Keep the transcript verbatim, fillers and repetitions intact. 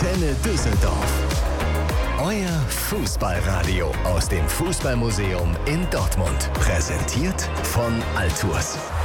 Antenne Düsseldorf. Euer Fußballradio aus dem Fußballmuseum in Dortmund. Präsentiert von Altours.